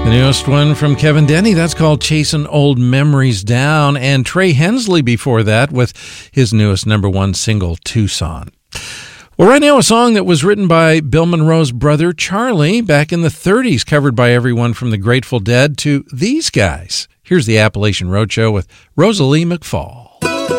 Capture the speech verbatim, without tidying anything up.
The newest one from Kevin Denny, that's called Chasing Old Memories Down, and Trey Hensley before that with his newest number one single, Tucson. Well, right now, a song that was written by Bill Monroe's brother, Charlie, back in the thirties, covered by everyone from the Grateful Dead to these guys. Here's the Appalachian Roadshow with Rosalie McFall.